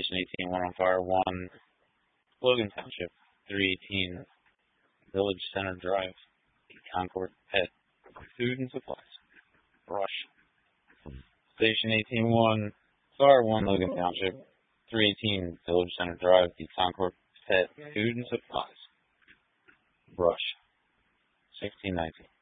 Station 18-1 on fire. 1, Logan Township. 318, Village Center Drive, Concord Pet, Food and Supplies. Brush. Station 18-1, Fire 1, Logan Township. 318, Village Center Drive, Concord Pet, Food and Supplies. Brush. 1619.